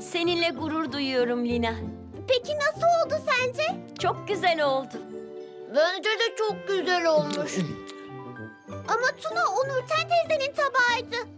Seninle gurur duyuyorum Lina. Peki nasıl oldu sence? Çok güzel oldu. Bence de çok güzel olmuş. Ama Tuna o Nurten teyzenin tabağıydı.